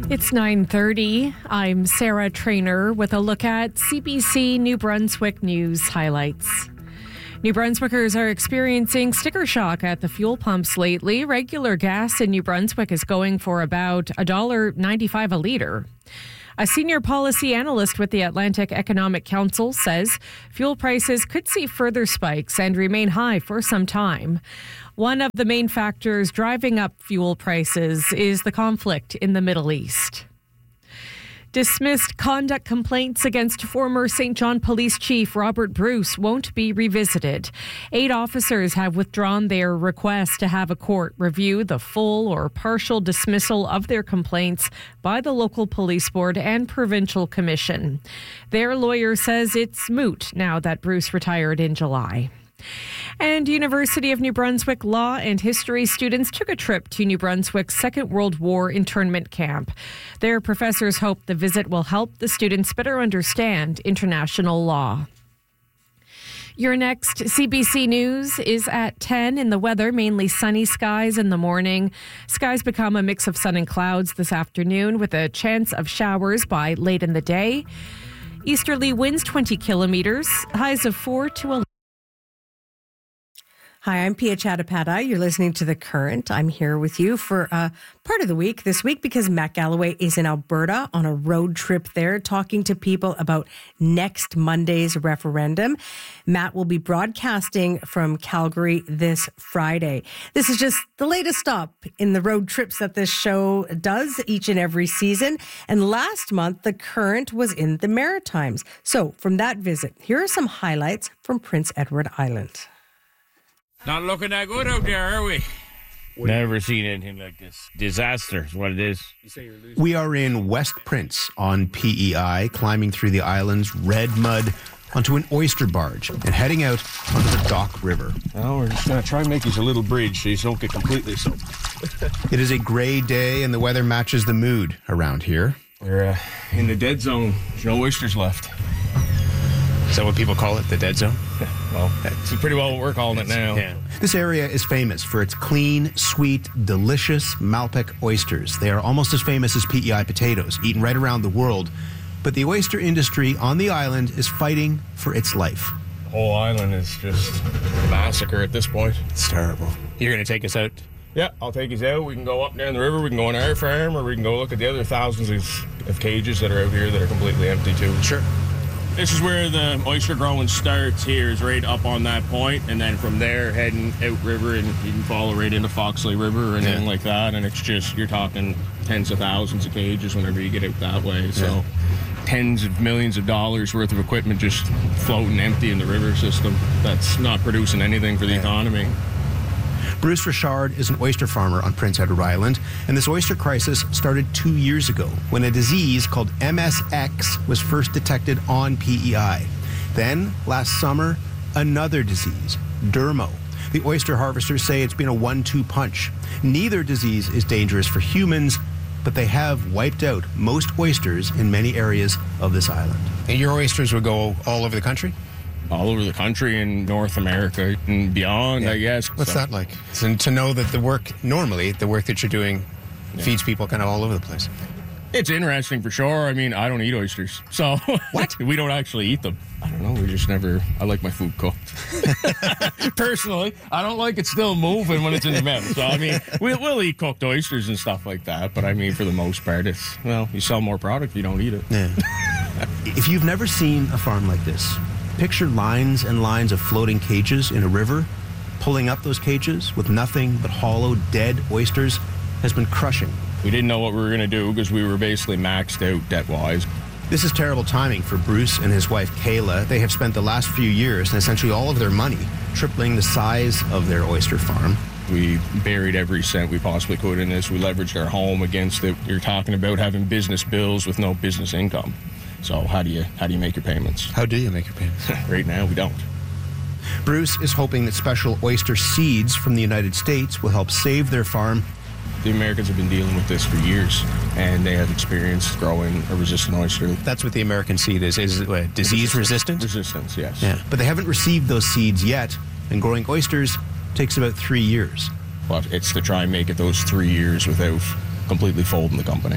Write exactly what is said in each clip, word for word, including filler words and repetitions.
It's nine thirty. I'm Sarah Trainer with a look at C B C New Brunswick news highlights. New Brunswickers are experiencing sticker shock at the fuel pumps lately. Regular gas in New Brunswick is going for about one dollar ninety-five a litre. A senior policy analyst with the Atlantic Economic Council says fuel prices could see further spikes and remain high for some time. One of the main factors driving up fuel prices is the conflict in the Middle East. Dismissed conduct complaints against former Saint John Police Chief Robert Bruce won't be revisited. Eight officers have withdrawn their request to have a court review the full or partial dismissal of their complaints by the local police board and provincial commission. Their lawyer says it's moot now that Bruce retired in July. And University of New Brunswick law and history students took a trip to New Brunswick's Second World War internment camp. Their professors hope the visit will help the students better understand international law. Your next C B C News is at ten. In the weather, mainly sunny skies in the morning. Skies become a mix of sun and clouds this afternoon with a chance of showers by late in the day. Easterly winds twenty kilometres, highs of four to eleven. Hi, I'm Pia Chattopadhyay. You're listening to The Current. I'm here with you for uh, part of the week this week because Matt Galloway is in Alberta on a road trip there talking to people about next Monday's referendum. Matt will be broadcasting from Calgary this Friday. This is just the latest stop in the road trips that this show does each and every season. And last month, The Current was in the Maritimes. So from that visit, here are some highlights from Prince Edward Island. Not looking that good out there, are we? Never seen anything like this. Disaster is what it is. We are in West Prince on P E I, climbing through the island's red mud onto an oyster barge and heading out onto the Dock River. Well, we're just going to try and make this a little bridge so you don't get completely soaked. It is a gray day and the weather matches the mood around here. We're uh, in the dead zone. There's no oysters left. Is that what people call it, the dead zone? Yeah, well, that's pretty well what we're calling it now. Yeah. This area is famous for its clean, sweet, delicious Malpeque oysters. They are almost as famous as P E I potatoes, eaten right around the world. But the oyster industry on the island is fighting for its life. The whole island is just a massacre at this point. It's terrible. You're going to take us out? Yeah, I'll take you out. We can go up down the river, we can go on our farm, or we can go look at the other thousands of, of cages that are out here that are completely empty too. Sure. This is where the oyster growing starts here, is right up on that point, and then from there heading out river, and you can follow right into Foxley River or anything yeah. like that, and it's just, you're talking tens of thousands of cages whenever you get out that way, so yeah. tens of millions of dollars worth of equipment just floating empty in the river system that's not producing anything for the yeah. economy. Bruce Richard is an oyster farmer on Prince Edward Island, and this oyster crisis started two years ago when a disease called M S X was first detected on P E I. Then, last summer, another disease, Dermo. The oyster harvesters say it's been a one two punch. Neither disease is dangerous for humans, but they have wiped out most oysters in many areas of this island. And your oysters would go all over the country? All over the country and North America and beyond, yeah. I guess. What's so. that like? So to know that the work, normally, the work that you're doing yeah. feeds people kind of all over the place. It's interesting for sure. I mean, I don't eat oysters. So what? We don't actually eat them. I don't know. We just never, I like my food cooked. Personally, I don't like it still moving when it's in the mouth. So, I mean, we'll, we'll eat cooked oysters and stuff like that. But I mean, for the most part, it's, well, you sell more product if you don't eat it. Yeah. If you've never seen a farm like this, picture lines and lines of floating cages in a river. Pulling up those cages with nothing but hollow, dead oysters has been crushing. We didn't know what we were going to do because we were basically maxed out debt-wise. This is terrible timing for Bruce and his wife, Kayla. They have spent the last few years and essentially all of their money tripling the size of their oyster farm. We buried every cent we possibly could in this. We leveraged our home against it. You're talking about having business bills with no business income. So how do you how do you make your payments? How do you make your payments? Right now, we don't. Bruce is hoping that special oyster seeds from the United States will help save their farm. The Americans have been dealing with this for years, and they have experience growing a resistant oyster. That's what the American seed is. Is it what, disease resistant? Resistance, yes. Yeah, but they haven't received those seeds yet, and growing oysters takes about three years. But it's to try and make it those three years without completely folding the company.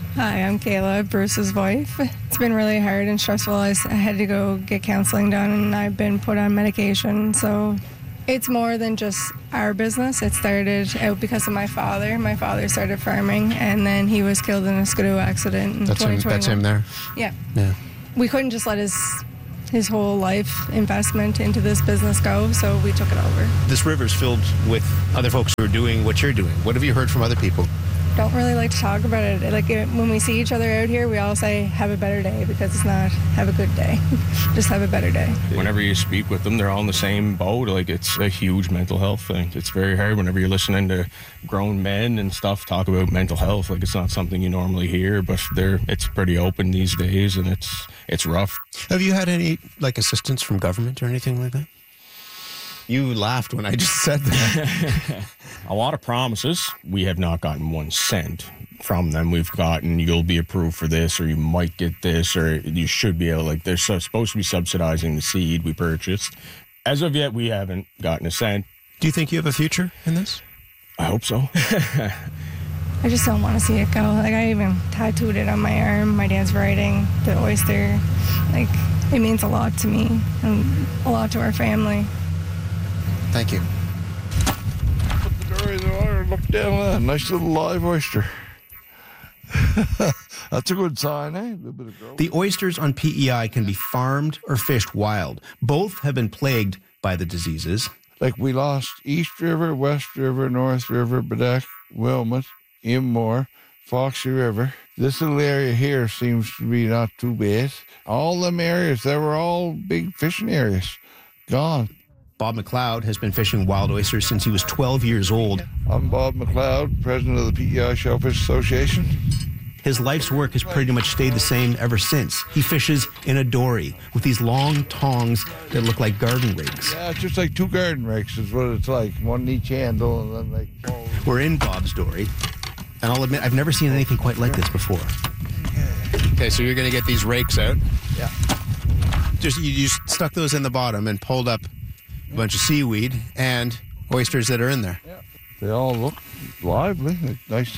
Hi, I'm Kayla, Bruce's wife. It's been really hard and stressful. I s- I had to go get counseling done, and I've been put on medication. So it's more than just our business. It started out because of my father. My father started farming, and then he was killed in a Skidoo accident in That's him, twenty twenty-one. that's him there. Yeah. Yeah. We couldn't just let his his whole life investment into this business go, so we took it over. This river's filled with other folks who are doing what you're doing. What have you heard from other people? Don't really like to talk about it. Like it, when we see each other out here, we all say, have a better day, because it's not have a good day. Just have a better day. Whenever you speak with them, they're all in the same boat. Like, it's a huge mental health thing. It's very hard whenever you're listening to grown men and stuff talk about mental health. Like, it's not something you normally hear, but they're it's pretty open these days, and it's it's rough. Have you had any, like, assistance from government or anything like that? You laughed when I just said that. A lot of promises. We have not gotten one cent from them. We've gotten, you'll be approved for this, or you might get this, or you should be able, like, they're so, supposed to be subsidizing the seed we purchased. As of yet, we haven't gotten a cent. Do you think you have a future in this? I hope so. I just don't want to see it go. Like, I even tattooed it on my arm. My dad's writing, the oyster. Like, it means a lot to me and a lot to our family. Thank you. Put the door in the water and look down at that. Nice little live oyster. That's a good sign, eh? A little bit of growth. The oysters on P E I can be farmed or fished wild. Both have been plagued by the diseases. Like, we lost East River, West River, North River, Bedeck, Wilmot, Immore, Foxy River. This little area here seems to be not too bad. All them areas, they were all big fishing areas. Gone. Bob McLeod has been fishing wild oysters since he was twelve years old. I'm Bob McLeod, president of the P E I Shellfish Association. His life's work has pretty much stayed the same ever since. He fishes in a dory with these long tongs that look like garden rakes. Yeah, it's just like two garden rakes is what it's like. One in each handle, and then like... Oh. We're in Bob's dory, and I'll admit I've never seen anything quite like this before. Okay, so you're going to get these rakes out. Yeah. Just you just stuck those in the bottom and pulled up a bunch of seaweed and oysters that are in there. Yeah. They all look lively, like nice.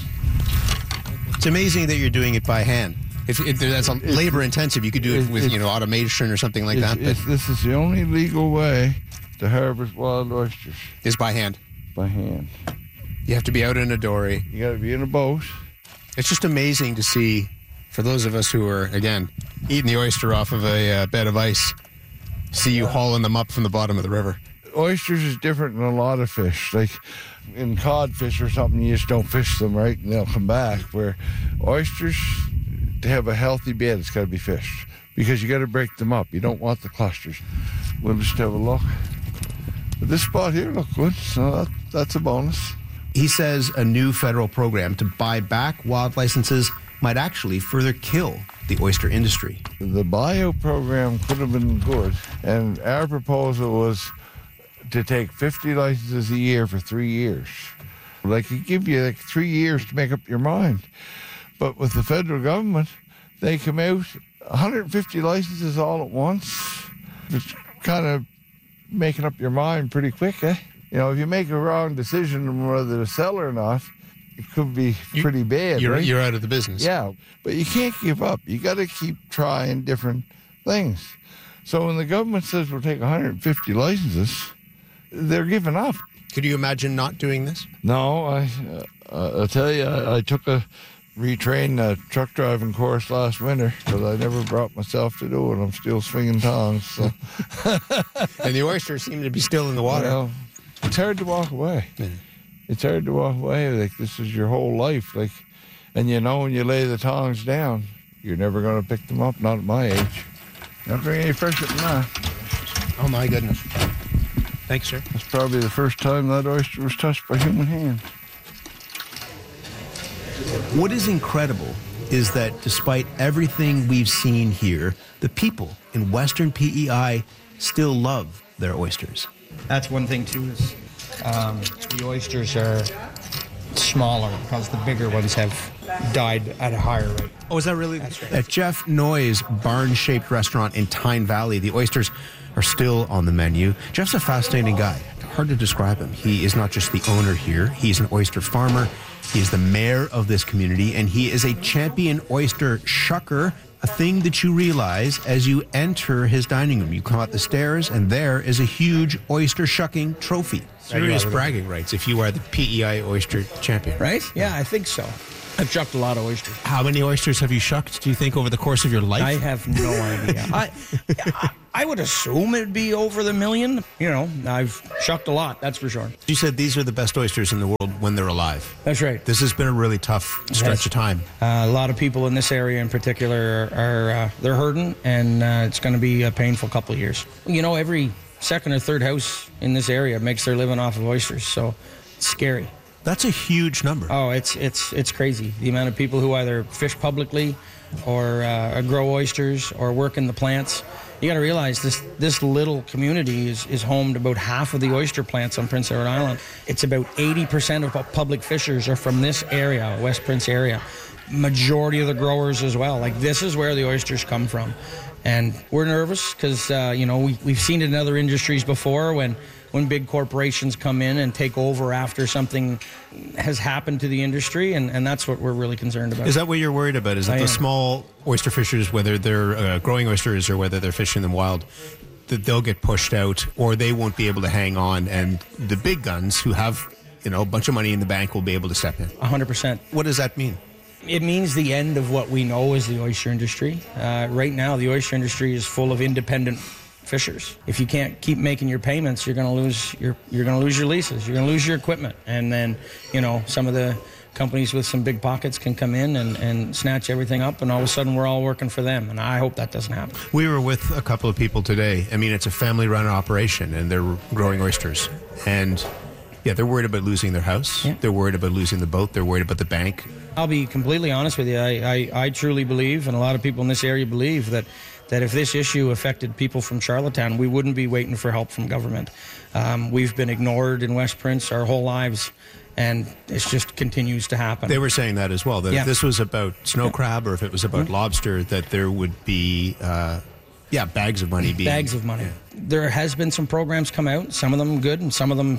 It's amazing that you're doing it by hand. If, if that's a labor intensive, you could do it with you know automation or something like It's, that. But it's, this is the only legal way to harvest wild oysters, is by hand. by hand. You have to be out in a dory. You got to be in a boat. It's just amazing to see, for those of us who are again eating the oyster off of a uh, bed of ice, see you hauling them up from the bottom of the river. Oysters is different than a lot of fish. Like in codfish or something, you just don't fish them, right, and they'll come back. Where oysters, to have a healthy bed, it's got to be fished because you got to break them up. You don't want the clusters. We'll just have a look. But this spot here look good, so that, that's a bonus. He says a new federal program to buy back wild licenses might actually further kill the oyster industry. The bio program could have been good, and our proposal was to take fifty licenses a year for three years. They could give you like three years to make up your mind. But with the federal government, they come out one hundred fifty licenses all at once. It's kind of making up your mind pretty quick, eh? You know, if you make a wrong decision on whether to sell or not, it could be You- pretty bad, You're right? you're out of the business. Yeah, but you can't give up. You got to keep trying different things. So when the government says we'll take one hundred fifty licenses, they're giving up. Could you imagine not doing this? No, I, uh, I tell you, I, I took a retrained uh, truck driving course last winter, but I never brought myself to do it. I'm still swinging tongs. So. And the oysters seem to be still in the water. Well, it's hard to walk away. Yeah. It's hard to walk away. Like, this is your whole life. Like, and you know, when you lay the tongs down, you're never going to pick them up. Not at my age. Not bring any fresher than that. Oh my goodness. Thanks, sir. That's probably the first time that oyster was touched by human hand. What is incredible is that despite everything we've seen here, the people in Western P E I still love their oysters. That's one thing too, is um, the oysters are smaller because the bigger ones have died at a higher rate. Oh, is that really? That's right. At Jeff Noy's barn-shaped restaurant in Tyne Valley, the oysters are still on the menu. Jeff's a fascinating guy. hard to describe him. He is not just the owner here. He's an oyster farmer. He is the mayor of this community, and he is a champion oyster shucker, a thing that you realize as you enter his dining room. You come out the stairs, and there is a huge oyster shucking trophy. Serious bragging rights if you are the P E I oyster champion. Right? Yeah, I think so. I've shucked a lot of oysters. How many oysters have you shucked, do you think, over the course of your life? I have no idea. I, I I would assume it'd be over the million. You know, I've shucked a lot, that's for sure. You said these are the best oysters in the world when they're alive. That's right. This has been a really tough stretch Yes. of time. Uh, a lot of people in this area in particular are, are uh, they're hurting, and uh, it's going to be a painful couple of years. You know, every second or third house in this area makes their living off of oysters, so it's scary. That's a huge number. Oh, it's it's it's crazy. The amount of people who either fish publicly or uh, grow oysters or work in the plants. You got to realize this this little community is, is home to about half of the oyster plants on Prince Edward Island. It's about eighty percent of public fishers are from this area, West Prince area. Majority of the growers as well. Like, this is where the oysters come from. And we're nervous because, uh, you know, we, we've seen it in other industries before when when big corporations come in and take over after something has happened to the industry, and, and that's what we're really concerned about. Is that what you're worried about? Is that I the am. small oyster fishers, whether they're uh, growing oysters or whether they're fishing them wild, that they'll get pushed out or they won't be able to hang on, and the big guns who have, you know, a bunch of money in the bank will be able to step in? one hundred percent. What does that mean? It means the end of what we know as the oyster industry. Uh, right now, the oyster industry is full of independent fishers. If you can't keep making your payments, you're going to lose your you're going to lose your leases. You're going to lose your equipment, and then, you know, some of the companies with some big pockets can come in and, and snatch everything up, and all of a sudden we're all working for them. And I hope that doesn't happen. We were with a couple of people today. I mean, it's a family-run operation, and they're growing oysters. And, yeah, they're worried about losing their house. Yeah. They're worried about losing the boat. They're worried about the bank. I'll be completely honest with you. I, I, I truly believe, and a lot of people in this area believe, that that if this issue affected people from Charlottetown, we wouldn't be waiting for help from government. Um, we've been ignored in West Prince our whole lives, and it just continues to happen. They were saying that as well, that Yeah. if this was about snow crab or if it was about lobster, that there would be, uh, yeah, bags of money being... Bags of money. There has been some programs come out, some of them good, and some of them,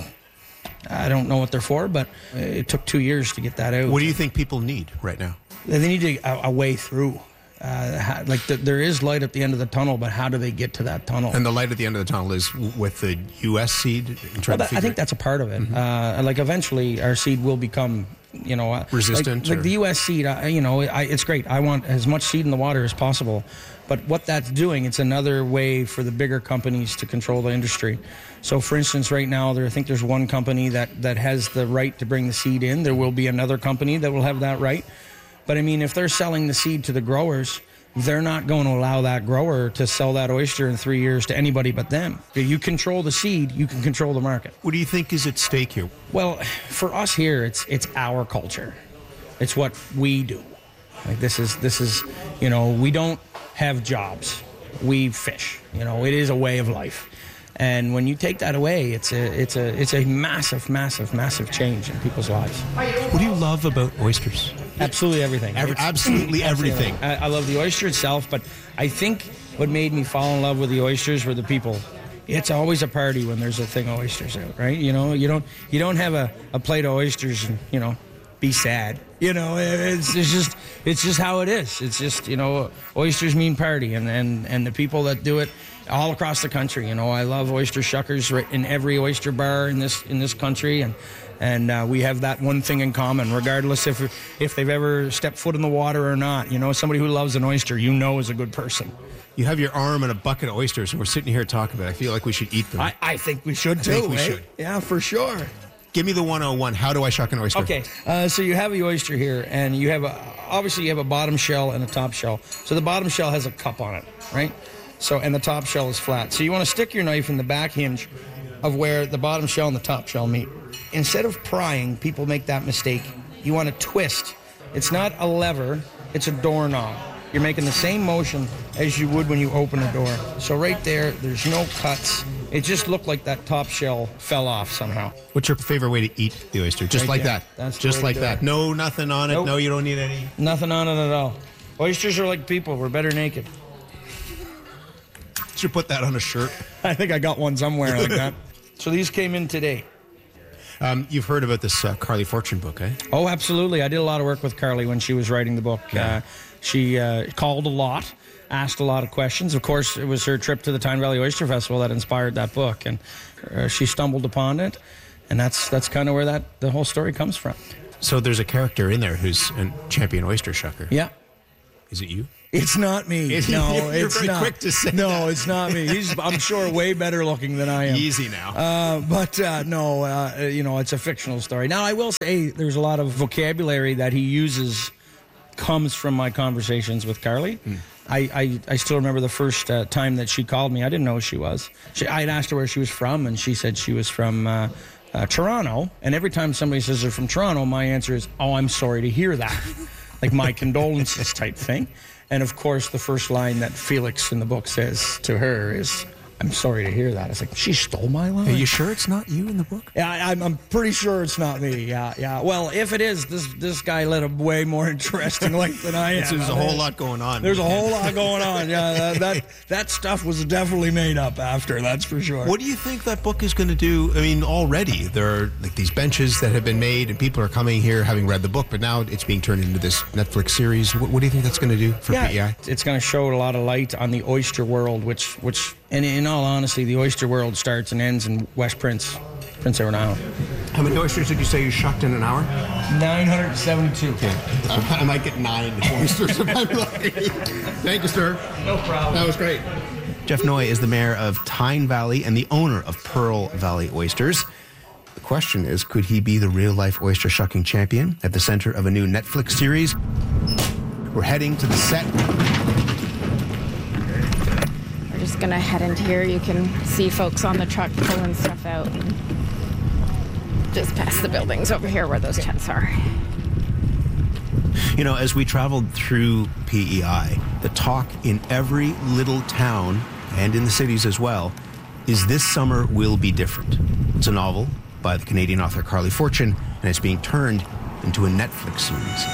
I don't know what they're for, but it took two years to get that out. What do you think people need right now? They need a, a way through. Uh, how, like the, there is light at the end of the tunnel, but how do they get to that tunnel? And the light at the end of the tunnel is w- with the U S seed? And trying Well, to that, I figure think it- that's a part of it. Mm-hmm. Uh, like eventually, our seed will become, you know, uh, Resistant, Like, or- like the U S seed, uh, you know, I, it's great. I want as much seed in the water as possible. But what that's doing, it's another way for the bigger companies to control the industry. So, for instance, right now, there I think there's one company that that has the right to bring the seed in. There will be another company that will have that right. But I mean, if they're selling the seed to the growers, they're not going to allow that grower to sell that oyster in three years to anybody but them. If you control the seed, you can control the market. What do you think is at stake here? Well, for us here, it's it's our culture. It's what we do. Like this is this is, you know, we don't have jobs. We fish. You know, it is a way of life. And when you take that away, it's a it's a it's a massive, massive, massive change in people's lives. What do you love about oysters? Absolutely everything. Every, absolutely everything. I, I love the oyster itself, but I think what made me fall in love with the oysters were the people. It's always a party when there's a thing of oysters out, right? You know, you don't you don't have a, a plate of oysters and, you know, be sad. You know, it's, it's just it's just how it is. It's just, you know, oysters mean party, and, and, and the people that do it all across the country. You know, I love oyster shuckers right in every oyster bar in this in this country, and and uh, we have that one thing in common, regardless if if they've ever stepped foot in the water or not. You know, somebody who loves an oyster, you know, is a good person. You have your arm in a bucket of oysters, and we're sitting here talking about it. I feel like we should eat them. I, I think we should too. I think we right? should. Yeah, for sure. Give me the one oh one. How do I shuck an oyster? Okay, uh, so you have the oyster here, and you have a, obviously you have a bottom shell and a top shell. So the bottom shell has a cup on it, right? So and the top shell is flat. So you want to stick your knife in the back hinge of where the bottom shell and the top shell meet. Instead of prying, people make that mistake. You want to twist. It's not a lever; it's a doorknob. You're making the same motion as you would when you open a door. So right there, there's no cuts. It just looked like that top shell fell off somehow. What's your favorite way to eat the oyster? Just Right like there. that. That's the Just way to like do that. it. No, nothing on it. Nope. No, you don't need any. Nothing on it at all. Oysters are like people. We're better naked. Should put that on a shirt. I think I got one somewhere like that. So these came in today. Um, you've heard about this uh, Carly Fortune book, eh? Oh, absolutely. I did a lot of work with Carly when she was writing the book. Yeah. Uh, she uh, called a lot, asked a lot of questions. Of course, it was her trip to the Tyne Valley Oyster Festival that inspired that book, and uh, she stumbled upon it, and that's that's kind of where that the whole story comes from. So there's a character in there who's a champion oyster shucker. Yeah. Is it you? It's not me. It- No, you're it's very not. quick to say No, that. it's not me. He's, I'm sure, way better looking than I am. Easy now. Uh, but uh, no, uh, you know, it's a fictional story. Now, I will say there's a lot of vocabulary that he uses comes from my conversations with Carly. Hmm. I, I, I still remember the first uh, time that she called me. I didn't know who she was. She, I had asked her where she was from, and she said she was from uh, uh, Toronto. And every time somebody says they're from Toronto, my answer is, oh, I'm sorry to hear that. Like my condolences type thing. And of course, the first line that Felix in the book says to her is, I'm sorry to hear that. It's like, she stole my line? Are you sure it's not you in the book? Yeah, I, I'm, I'm pretty sure it's not me. Yeah, yeah. Well, if it is, this this guy led a way more interesting life than I am. So there's a whole lot going on. There's a whole lot going on. Yeah, that, that that stuff was definitely made up after. That's for sure. What do you think that book is going to do? I mean, already there are like these benches that have been made, and people are coming here having read the book, but now it's being turned into this Netflix series. What, what do you think that's going to do for yeah, P E I? It's going to show a lot of light on the oyster world, which which, and in all honesty, the oyster world starts and ends in West Prince, Prince Edward Island. How many oysters did you say you shucked in an hour? nine hundred seventy-two. Okay. I might get nine oysters if I'm lucky. Thank you, sir. No problem. That was great. Jeff Noy is the mayor of Tyne Valley and the owner of Pearl Valley Oysters. The question is, could he be the real-life oyster shucking champion at the center of a new Netflix series? We're heading to the set. We're just gonna head into here. You can see folks on the truck pulling stuff out. Just past the buildings over here where those tents are. You know, as we traveled through P E I, the talk in every little town and in the cities as well is this summer will be different. It's a novel by the Canadian author Carly Fortune, and it's being turned into a Netflix series.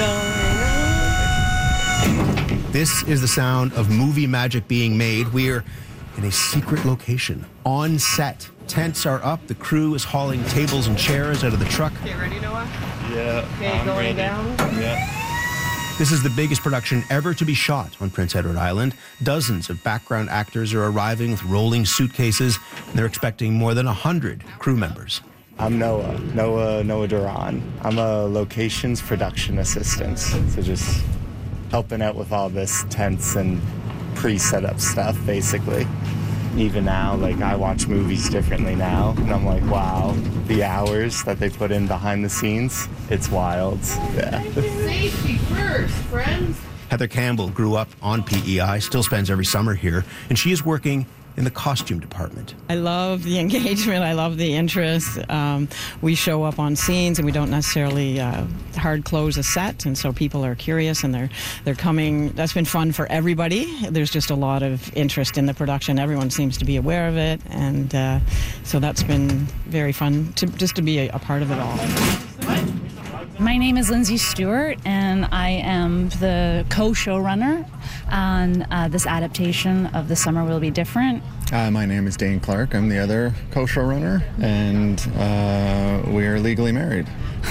This is the sound of movie magic being made. We're in a secret location, on set. Tents are up, the crew is hauling tables and chairs out of the truck. Okay, ready, Noah? Yeah. Okay, I'm going ready. down. Yeah. This is the biggest production ever to be shot on Prince Edward Island. Dozens of background actors are arriving with rolling suitcases, and they're expecting more than one hundred crew members. I'm Noah, Noah, Noah Duran. I'm a locations production assistant, so just helping out with all this tents and pre-set up stuff, basically. Even now, like, I watch movies differently now, and I'm like, wow, the hours that they put in behind the scenes, it's wild. Yeah. Safety first, friends. Heather Campbell grew up on P E I, still spends every summer here, and she is working in the costume department. I love the engagement. I love the interest. Um, we show up on scenes, and we don't necessarily uh, hard close a set, and so people are curious, and they're they're coming. That's been fun for everybody. There's just a lot of interest in the production. Everyone seems to be aware of it, and uh, so that's been very fun to just to be a, a part of it all. My name is Lindsay Stewart, and I am the co-showrunner on uh, this adaptation of The Summer Will Be Different. Uh, my name is Dane Clark. I'm the other co-showrunner, and uh, we are legally married.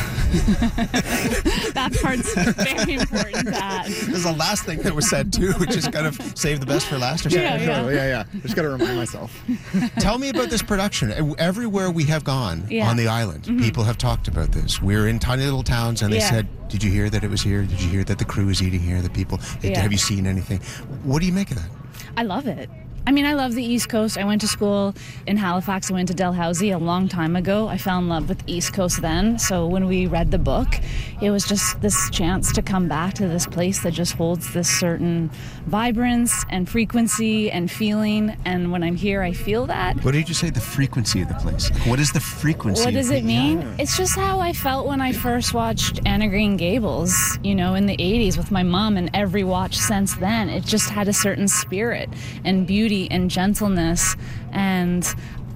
That part's very important. That There's the last thing that was said too, which is kind of save the best for last or something. Yeah, yeah. yeah, yeah. Just got to remind myself. Tell me about this production. Everywhere we have gone Yeah. on the island, Mhm. people have talked about this. We're in tiny little towns, and they Yeah. said, "Did you hear that it was here? Did you hear that the crew is eating here? The people? Yeah. Have you seen anything?" What do you make of that? I love it. I mean, I love the East Coast. I went to school in Halifax. I went to Dalhousie a long time ago. I fell in love with the East Coast then. So when we read the book, it was just this chance to come back to this place that just holds this certain vibrance and frequency and feeling. And when I'm here, I feel that. What did you say? The frequency of the place. Like, what is the frequency? What does of it the- mean? Yeah. It's just how I felt when I first watched Anna Green Gables, you know, in the eighties with my mom, and every watch since then. It just had a certain spirit and beauty and gentleness, and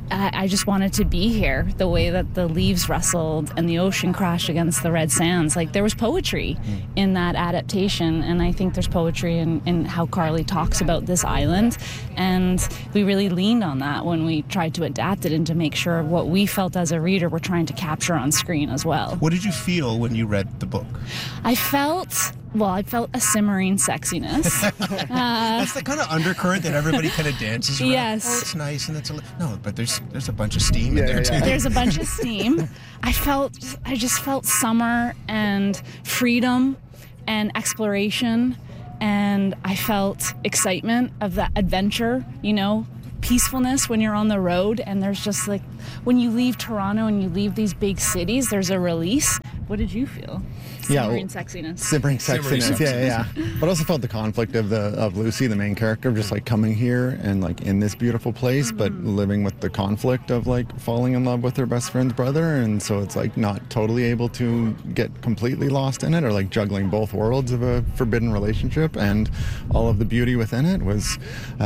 I, I just wanted to be here. The way that the leaves rustled and the ocean crashed against the red sands, like there was poetry mm. in that adaptation, and I think there's poetry in, in how Carly talks about this island, and we really leaned on that when we tried to adapt it and to make sure what we felt as a reader we're trying to capture on screen as well. What did you feel when you read the book? I felt, well, I felt a simmering sexiness. uh, That's the kind of undercurrent that everybody kind of dances around. Yes. Oh, it's nice and it's a li-. No, but there's there's a bunch of steam yeah, in there yeah. too. There's a bunch of steam. I felt, I just felt summer and freedom and exploration, and I felt excitement of that adventure, you know, peacefulness when you're on the road. And there's just like, when you leave Toronto and you leave these big cities, there's a release. What did you feel? Simmering yeah, well, sexiness. Simmering sexiness, yeah, yeah. But also felt the conflict of the of Lucy, the main character, just like coming here and like in this beautiful place, mm-hmm. but living with the conflict of like falling in love with her best friend's brother, and so it's like not totally able to get completely lost in it, or like juggling both worlds of a forbidden relationship, and all of the beauty within it was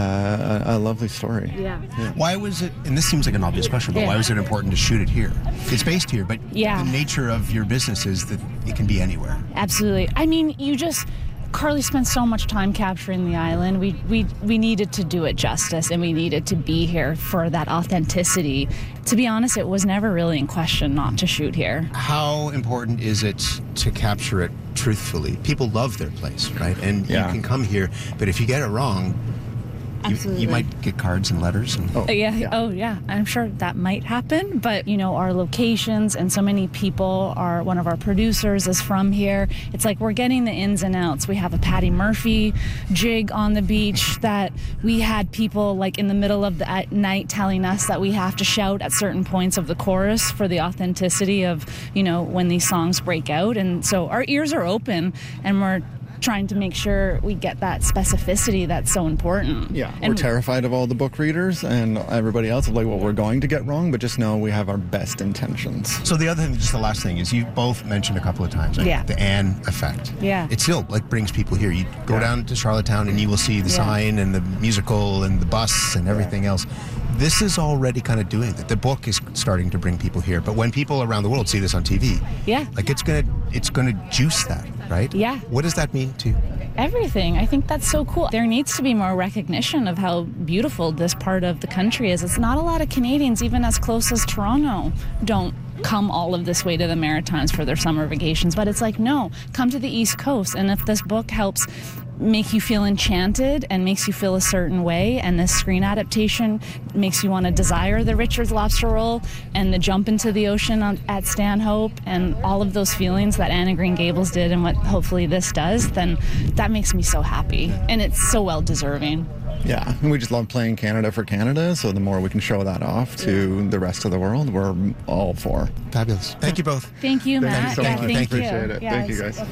uh, a, a lovely story. Yeah. yeah. Why was it? And this seems like an obvious question, but yeah. why was it important to shoot it here? It's based here, but yeah. the nature of your business is that it can be anywhere. Absolutely. I mean, you just, Carly spent so much time capturing the island. We we we needed to do it justice, and we needed to be here for that authenticity. To be honest, it was never really in question not to shoot here. How important is it to capture it truthfully? People love their place, right? And yeah. you can come here, but if you get it wrong, You, you might get cards and letters. And, oh, yeah, yeah. Oh, yeah. I'm sure that might happen. But, you know, our locations and so many people are, one of our producers is from here. It's like we're getting the ins and outs. We have a Patty Murphy jig on the beach that we had people like in the middle of the at night telling us that we have to shout at certain points of the chorus for the authenticity of, you know, when these songs break out. And so our ears are open, and we're trying to make sure we get that specificity that's so important. Yeah, and we're terrified of all the book readers and everybody else of like what we're going to get wrong, but just know we have our best intentions. So the other thing, just the last thing, is you both mentioned a couple of times, like yeah. the Anne effect. Yeah. It still like brings people here. You go yeah. down to Charlottetown and you will see the yeah. sign and the musical and the bus and everything yeah. else. This is already kind of doing that. The book is starting to bring people here, but when people around the world see this on T V, yeah, like it's gonna it's gonna juice that, right? Yeah. What does that mean to you? Everything. I think that's so cool. There needs to be more recognition of how beautiful this part of the country is. It's not a lot of Canadians, even as close as Toronto, don't come all of this way to the Maritimes for their summer vacations. But it's like, no, come to the East Coast. And if this book helps make you feel enchanted and makes you feel a certain way, and this screen adaptation makes you want to desire the Richard's lobster roll and the jump into the ocean on, at Stanhope and all of those feelings that Anne of Green Gables did and what hopefully this does, then that makes me so happy. And it's so well deserving. Yeah, and we just love playing Canada for Canada, so the more we can show that off to yeah. the rest of the world, we're all for. Fabulous. Thank you both. Thank you, Matt. Thank you so yeah, much. Thank, thank you. you. Appreciate it. Yeah, thank you, guys.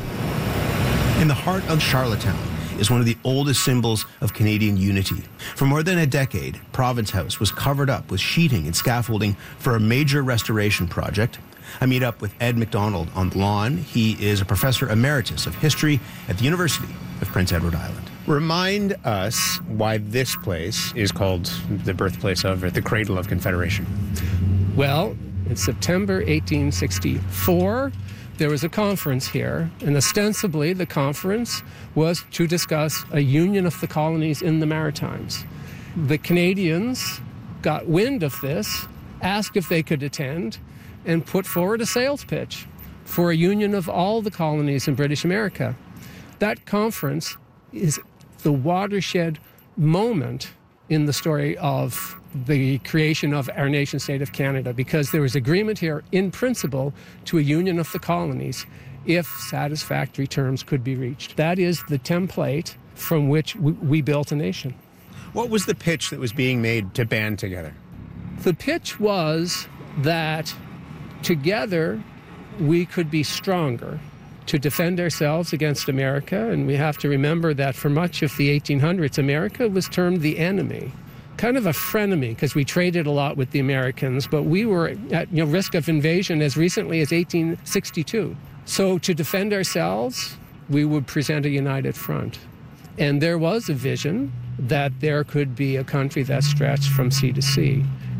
In the heart of Charlottetown is one of the oldest symbols of Canadian unity. For more than a decade, Province House was covered up with sheeting and scaffolding for a major restoration project. I meet up with Ed McDonald on the lawn. He is a professor emeritus of history at the University of Prince Edward Island. Remind us why this place is called the birthplace of, or the cradle of Confederation. Well, in September eighteen sixty-four, there was a conference here, and ostensibly the conference was to discuss a union of the colonies in the Maritimes. The Canadians got wind of this, asked if they could attend, and put forward a sales pitch for a union of all the colonies in British America. That conference is the watershed moment in the story of the creation of our nation state of Canada, because there was agreement here in principle to a union of the colonies if satisfactory terms could be reached. That is the template from which we, we built a nation. What was the pitch that was being made to band together? The pitch was that together we could be stronger to defend ourselves against America. And we have to remember that for much of the eighteen hundreds, America was termed the enemy, kind of a frenemy, because we traded a lot with the Americans, but we were at you know, risk of invasion as recently as eighteen sixty-two. So to defend ourselves, we would present a united front. And there was a vision that there could be a country that stretched from sea to sea.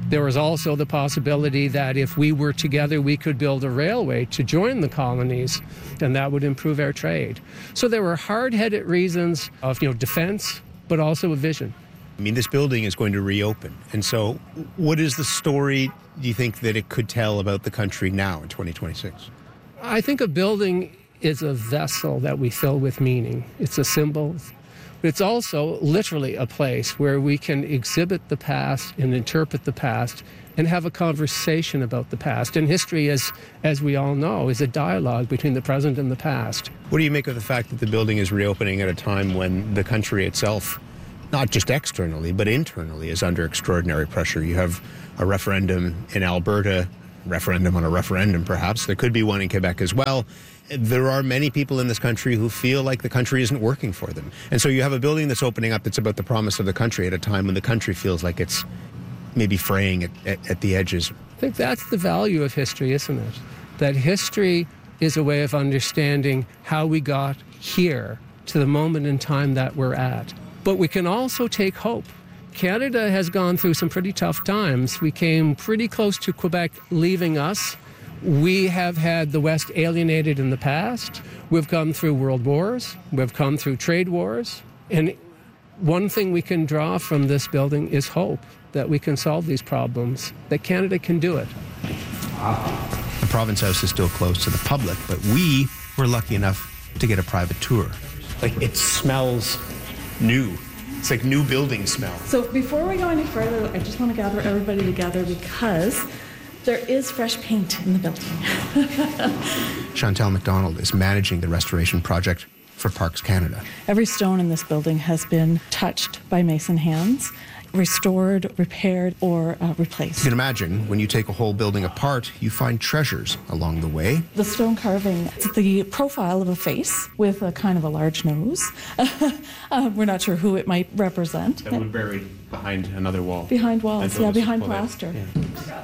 There was also the possibility that if we were together, we could build a railway to join the colonies, and that would improve our trade. So there were hard-headed reasons of, you know, defense, but also a vision. I mean, this building is going to reopen. And so what is the story, do you think, that it could tell about the country now in twenty twenty-six? I think a building is a vessel that we fill with meaning. It's a symbol. It's also literally a place where we can exhibit the past and interpret the past and have a conversation about the past. And history, as, as we all know, is a dialogue between the present and the past. What do you make of the fact that the building is reopening at a time when the country itself, not just externally, but internally, is under extraordinary pressure? You have a referendum in Alberta, referendum on a referendum perhaps. There could be one in Quebec as well. There are many people in this country who feel like the country isn't working for them. And so you have a building that's opening up that's about the promise of the country at a time when the country feels like it's maybe fraying at, at, at the edges. I think that's the value of history, isn't it? That history is a way of understanding how we got here to the moment in time that we're at. But we can also take hope. Canada has gone through some pretty tough times. We came pretty close to Quebec leaving us. We have had the West alienated in the past. We've come through world wars. We've come through trade wars. And one thing we can draw from this building is hope that we can solve these problems, that Canada can do it. The Province House is still closed to the public, but we were lucky enough to get a private tour. Like, it smells new. It's like new building smell. So before we go any further, I just want to gather everybody together because there is fresh paint in the building. Chantel McDonald is managing the restoration project for Parks Canada. Every stone in this building has been touched by mason hands, restored, repaired, or uh, replaced. You can imagine when you take a whole building apart, you find treasures along the way. The stone carving, it's the profile of a face with a kind of a large nose. uh, we're not sure who it might represent. That was buried behind another wall. Behind walls, yeah, behind plaster. Yeah.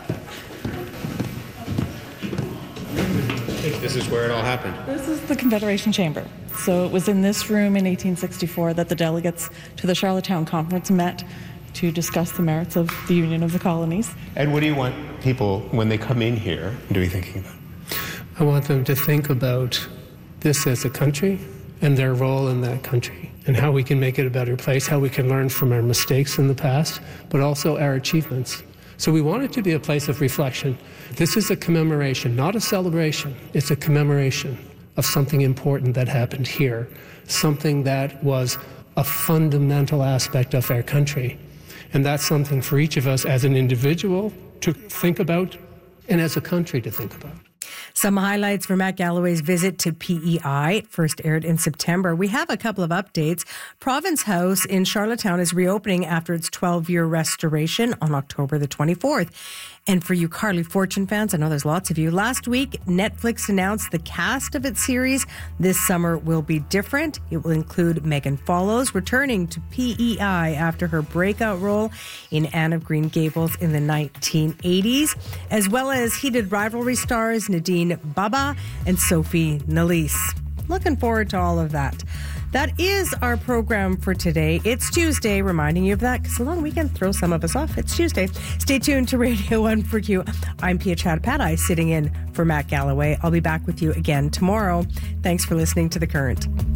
This is where it all happened. This is the Confederation Chamber. So it was in this room in eighteen sixty-four that the delegates to the Charlottetown Conference met to discuss the merits of the Union of the Colonies. And what do you want people, when they come in here, to be thinking about? I want them to think about this as a country and their role in that country and how we can make it a better place, how we can learn from our mistakes in the past, but also our achievements. So we want it to be a place of reflection. This is a commemoration, not a celebration. It's a commemoration of something important that happened here, something that was a fundamental aspect of our country. And that's something for each of us as an individual to think about and as a country to think about. Some highlights for Matt Galloway's visit to P E I. It first aired in September. We have a couple of updates. Province House in Charlottetown is reopening after its twelve-year restoration on October the twenty-fourth. And for you Carly Fortune fans, I know there's lots of you, last week Netflix announced the cast of its series this summer will be different. It will include Megan Follows returning to P E I after her breakout role in Anne of Green Gables in the nineteen eighties, as well as heated rivalry stars Nadine Baba and Sophie Nélisse. Looking forward to all of that. That is our program for today. It's Tuesday, reminding you of that because the long weekend throws some of us off. It's Tuesday. Stay tuned to Radio one for Q. I'm Pia Chattopadhyay sitting in for Matt Galloway. I'll be back with you again tomorrow. Thanks for listening to The Current.